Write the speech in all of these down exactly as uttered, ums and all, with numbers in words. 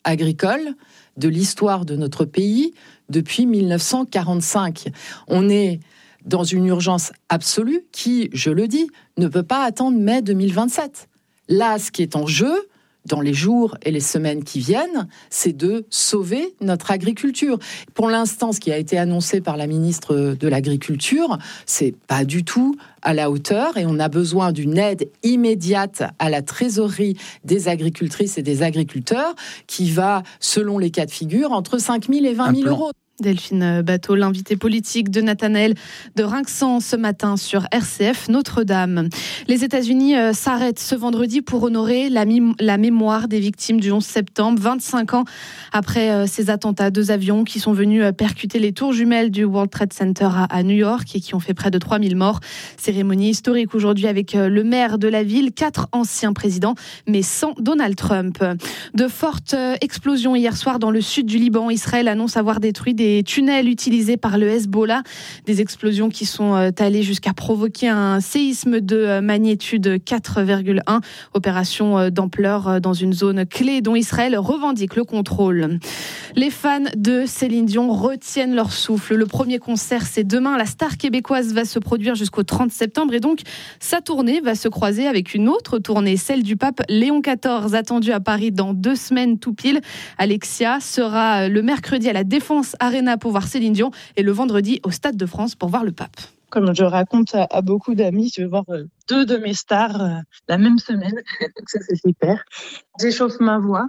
agricole de l'histoire de notre pays depuis dix-neuf cent quarante-cinq. On est dans une urgence absolue qui, je le dis, ne peut pas attendre mai deux mille vingt-sept. Là, ce qui est en jeu, dans les jours et les semaines qui viennent, c'est de sauver notre agriculture. Pour l'instant, ce qui a été annoncé par la ministre de l'Agriculture, c'est pas du tout à la hauteur et on a besoin d'une aide immédiate à la trésorerie des agricultrices et des agriculteurs qui va, selon les cas de figure, entre cinq mille et vingt mille euros. Delphine Batho, l'invité politique de Nathanaël de Rinxan ce matin sur R C F Notre-Dame. Les États-Unis euh, s'arrêtent ce vendredi pour honorer la, mi- la mémoire des victimes du onze septembre, vingt-cinq ans après euh, ces attentats. Deux avions qui sont venus euh, percuter les tours jumelles du World Trade Center à, à New York et qui ont fait près de trois mille morts. Cérémonie historique aujourd'hui avec euh, le maire de la ville, quatre anciens présidents, mais sans Donald Trump. De fortes euh, explosions hier soir dans le sud du Liban. Israël annonce avoir détruit des Des tunnels utilisés par le Hezbollah, des explosions qui sont allées jusqu'à provoquer un séisme de magnitude quatre virgule un, opération d'ampleur dans une zone clé dont Israël revendique le contrôle. Les fans de Céline Dion retiennent leur souffle. Le premier concert, c'est demain. La star québécoise va se produire jusqu'au trente septembre et donc sa tournée va se croiser avec une autre tournée, celle du pape Léon quatorze, attendue à Paris dans deux semaines tout pile. Alexia sera le mercredi à la Défense Arena pour voir Céline Dion et le vendredi au Stade de France pour voir le pape. Comme je raconte à, à beaucoup d'amis, je vais voir euh, deux de mes stars euh, la même semaine. Donc ça, c'est super. J'échauffe ma voix.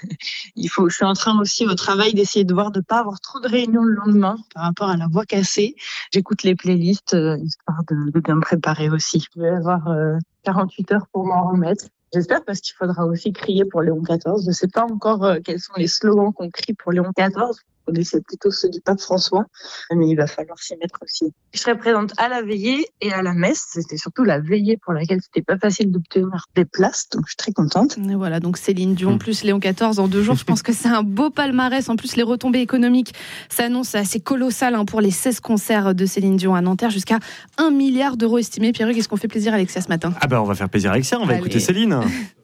Il faut, je suis en train aussi au travail d'essayer de voir de ne pas avoir trop de réunions le lendemain par rapport à la voix cassée. J'écoute les playlists euh, histoire de, de bien me préparer aussi. Je vais avoir euh, quarante-huit heures pour m'en remettre. J'espère parce qu'il faudra aussi crier pour Léon quatorze. Je ne sais pas encore euh, quels sont les slogans qu'on crie pour Léon quatorze. On connaissait plutôt ceux du pape François, mais il va falloir s'y mettre aussi. Je serai présente à la veillée et à la messe. C'était surtout la veillée pour laquelle c'était pas facile d'obtenir des places, donc je suis très contente. Et voilà, donc Céline Dion plus Léon quatorze en deux jours. Je pense que c'est un beau palmarès. En plus, les retombées économiques s'annoncent assez colossales hein, pour les seize concerts de Céline Dion à Nanterre, jusqu'à un milliard d'euros estimés. Pierre-Hugues, est-ce qu'on fait plaisir à Alexia ce matin ? Ah ben, on va faire plaisir à Alexia, on va Allez. écouter Céline.